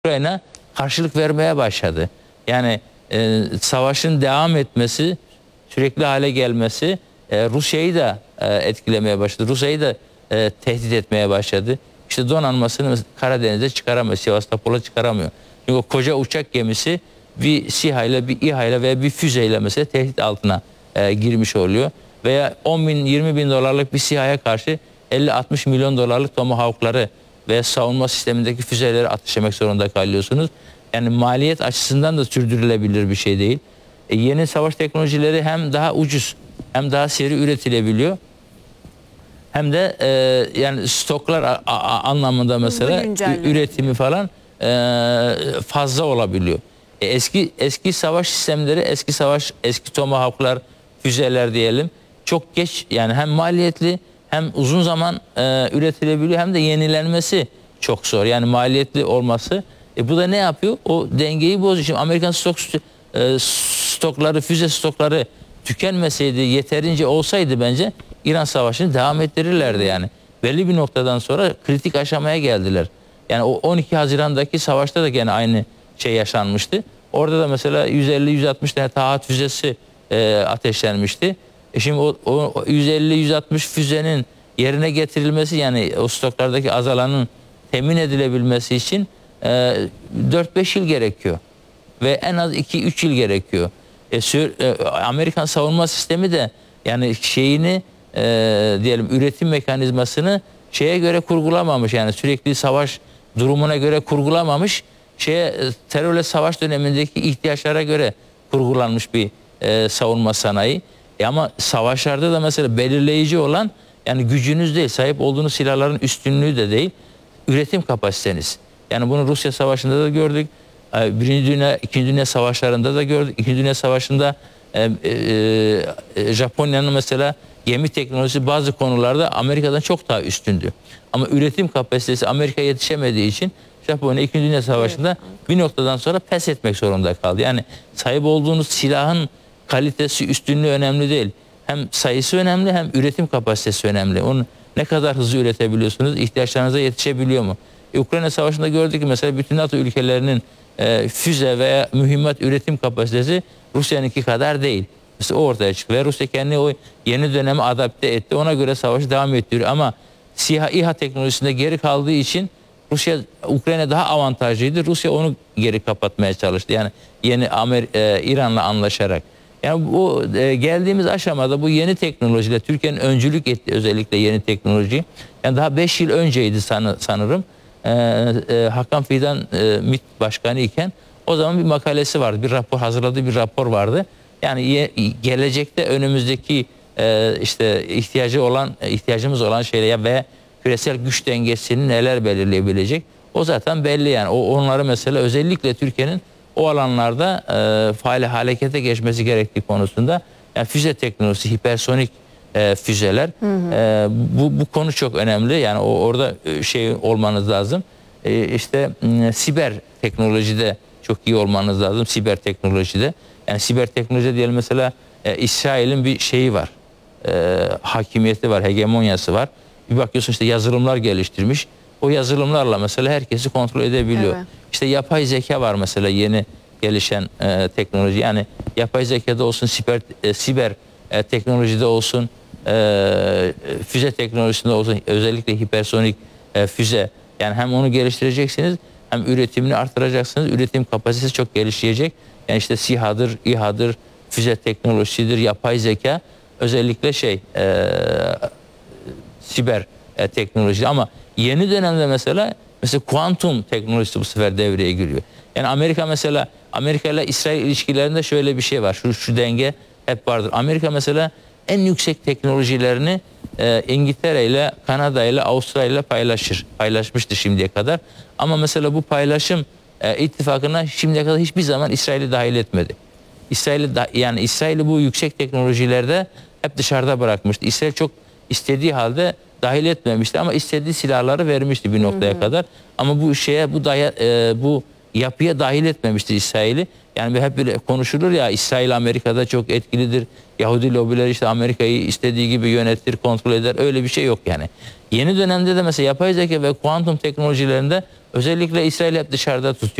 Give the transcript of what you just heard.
Ukrayna karşılık vermeye başladı. Yani savaşın devam etmesi, sürekli hale gelmesi Rusya'yı da etkilemeye başladı. Rusya'yı da tehdit etmeye başladı. İşte donanmasını Karadeniz'de çıkaramıyor, Sivastopol'a çıkaramıyor. Çünkü o koca uçak gemisi bir SİHA ile, bir İHA ile veya bir füzeyle mesela tehdit altına girmiş oluyor. Veya 10 bin, 20 bin dolarlık bir SİHA'ya karşı 50-60 milyon dolarlık Tomahawk'ları ve savunma sistemindeki füzeleri ateşlemek zorunda kalıyorsunuz. Yani maliyet açısından da sürdürülebilir bir şey değil. Yeni savaş teknolojileri hem daha ucuz hem daha seri üretilebiliyor. Hem de yani stoklar anlamında mesela üretimi falan fazla olabiliyor. Eski savaş sistemleri, eski Tomahawk'lar, füzeler diyelim çok geç, yani hem maliyetli hem uzun zaman üretilebiliyor hem de yenilenmesi çok zor. Yani maliyetli olması. Bu da ne yapıyor? O dengeyi bozuyor. Şimdi Amerikan stokları, füze stokları tükenmeseydi, yeterince olsaydı bence İran Savaşı'nı devam ettirirlerdi yani. Belli bir noktadan sonra kritik aşamaya geldiler. Yani o 12 Haziran'daki savaşta da gene aynı şey yaşanmıştı. Orada da mesela 150-160 tane Tahat füzesi ateşlenmişti. Şimdi o 150-160 füzenin yerine getirilmesi, yani o stoklardaki azalanın temin edilebilmesi için 4-5 yıl gerekiyor. Ve en az 2-3 yıl gerekiyor. Amerikan savunma sistemi de yani şeyini diyelim üretim mekanizmasını şeye göre kurgulamamış, yani sürekli savaş durumuna göre kurgulamamış, terörle savaş dönemindeki ihtiyaçlara göre kurgulanmış bir savunma sanayi. Ama savaşlarda da mesela belirleyici olan yani gücünüz değil, sahip olduğunuz silahların üstünlüğü de değil, üretim kapasiteniz. Yani bunu Rusya Savaşı'nda da gördük. Birinci Dünya, İkinci Dünya Savaşları'nda da gördük. İkinci Dünya Savaşı'nda Japonya'nın mesela gemi teknolojisi bazı konularda Amerika'dan çok daha üstündü. Ama üretim kapasitesi Amerika'ya yetişemediği için Japonya İkinci Dünya Savaşı'nda bir noktadan sonra pes etmek zorunda kaldı. Yani sahip olduğunuz silahın kalitesi, üstünlüğü önemli değil. Hem sayısı önemli hem üretim kapasitesi önemli. Onu ne kadar hızlı üretebiliyorsunuz, ihtiyaçlarınıza yetişebiliyor mu? Ukrayna Savaşı'nda gördük ki mesela bütün NATO ülkelerinin füze veya mühimmat üretim kapasitesi Rusya'nınki kadar değil. Mesela o ortaya çıktı ve Rusya kendini o yeni döneme adapte etti. Ona göre savaşı devam ettiriyor ama SİHA, İHA teknolojisinde geri kaldığı için Ukrayna daha avantajlıydı. Rusya onu geri kapatmaya çalıştı. Yani yeni İran'la anlaşarak. Yani bu geldiğimiz aşamada bu yeni teknolojiyle Türkiye'nin öncülük ettiği, özellikle yeni teknoloji. Yani daha 5 yıl önceydi sanırım. Hakan Fidan MİT Başkanı iken o zaman bir makalesi vardı. Bir rapor hazırladığı bir rapor vardı. Yani gelecekte önümüzdeki işte ihtiyacımız olan şeyler ve küresel güç dengesini neler belirleyebilecek? O zaten belli yani. Onları mesela özellikle Türkiye'nin o alanlarda faal harekete geçmesi gerektiği konusunda, yani füze teknolojisi, hipersonik füzeler, bu konu çok önemli. Yani orada şey olmanız lazım. İşte siber teknolojide çok iyi olmanız lazım. Siber teknolojide. Yani siber teknolojide diyelim mesela İsrail'in bir şeyi var. Hakimiyeti var, hegemonyası var. Bir bakıyorsun işte yazılımlar geliştirmiş. O yazılımlarla mesela herkesi kontrol edebiliyor. Evet. İşte yapay zeka var mesela, yeni gelişen teknoloji. Yani yapay zekada olsun, siber teknolojide olsun, füze teknolojisinde olsun, özellikle hipersonik füze. Yani hem onu geliştireceksiniz hem üretimini artıracaksınız. Üretim kapasitesi çok gelişecek. Yani işte SİHA'dır, İHA'dır, füze teknolojisidir, yapay zeka, özellikle siber teknoloji. Ama yeni dönemde mesela kuantum teknolojisi bu sefer devreye giriyor. Yani Amerika ile İsrail ilişkilerinde şöyle bir şey var. Şu denge hep vardır. Amerika mesela en yüksek teknolojilerini İngiltere ile, Kanada ile, Avustralya ile paylaşmıştı şimdiye kadar. Ama mesela bu paylaşım ittifakına şimdiye kadar hiçbir zaman İsrail'i dahil etmedi. İsrail'i bu yüksek teknolojilerde hep dışarıda bırakmıştı. İsrail çok istediği halde dahil etmemişti ama istediği silahları vermişti bir noktaya kadar. Ama bu yapıya dahil etmemiştir İsrail'i. Yani hep böyle konuşulur ya, İsrail Amerika'da çok etkilidir. Yahudi lobiler işte Amerika'yı istediği gibi yönetir, kontrol eder. Öyle bir şey yok yani. Yeni dönemde de mesela yapay zeka ve kuantum teknolojilerinde özellikle İsrail hep dışarıda tutuyor.